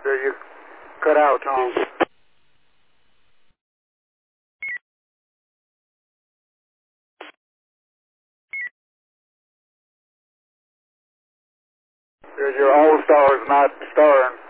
There you cut out, Tom. There's your all-stars not starring.